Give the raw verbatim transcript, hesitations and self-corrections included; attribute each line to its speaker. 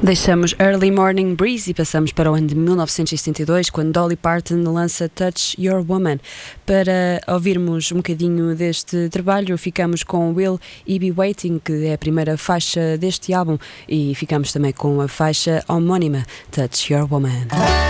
Speaker 1: Deixamos Early Morning Breeze e passamos para o ano de mil novecentos e setenta e dois, quando Dolly Parton lança Touch Your Woman. Para ouvirmos um bocadinho deste trabalho, ficamos com Will You Be Waiting, que é a primeira faixa deste álbum, e ficamos também com a faixa homónima Touch Your Woman.